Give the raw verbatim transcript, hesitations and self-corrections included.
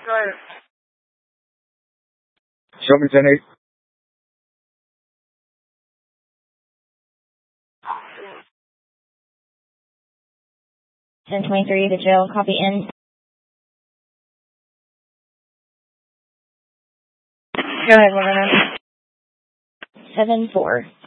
Go ahead. Show me ten eight. ten twenty-three, the jail, copy in. Go ahead, one minute. seven four.